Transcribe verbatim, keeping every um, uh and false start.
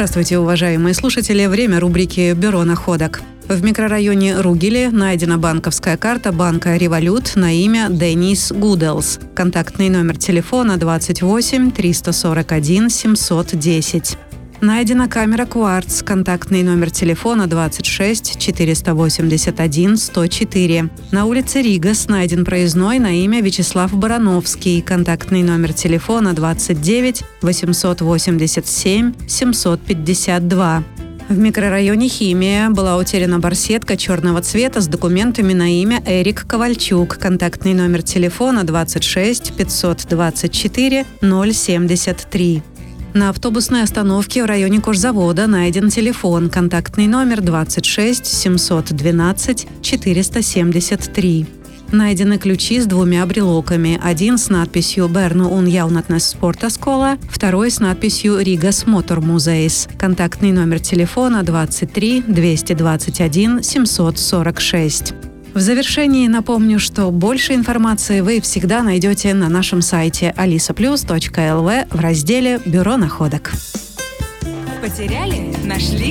Здравствуйте, уважаемые слушатели. Время рубрики «Бюро находок». В микрорайоне Ругели найдена банковская карта банка «Револют» на имя Денис Гуделс. Контактный номер телефона двадцать восемь триста сорок один семьсот десять. Найдена камера «Кварц», контактный номер телефона двадцать шесть четыреста восемьдесят один сто четыре. На улице Ригас найден проездной на имя Вячеслав Барановский, контактный номер телефона двадцать девять восемьсот восемьдесят семь семьсот пятьдесят два. В микрорайоне Химия была утеряна барсетка черного цвета с документами на имя Эрик Ковальчук, контактный номер телефона двадцать шесть пятьсот двадцать четыре ноль семьдесят три. На автобусной остановке в районе кожзавода найден телефон, контактный номер двадцать шесть семьсот двенадцать четыреста семьдесят три. Найдены ключи с двумя брелоками. Один с надписью «Берну un jaunatnes sporta skola», второй с надписью «Риgas Motor Museis». Контактный номер телефона двадцать три двести двадцать один семьсот сорок шесть. В завершении напомню, что больше информации вы всегда найдете на нашем сайте алиса плюс точка эл ви в разделе «Бюро находок». Потеряли? Нашли?